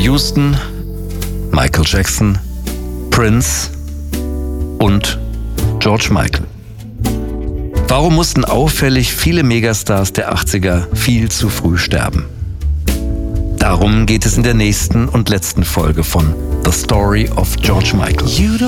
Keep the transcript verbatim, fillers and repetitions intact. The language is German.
Houston, Michael Jackson, Prince und George Michael. Warum mussten auffällig viele Megastars der achtziger viel zu früh sterben? Darum geht es in der nächsten und letzten Folge von The Story of George Michael.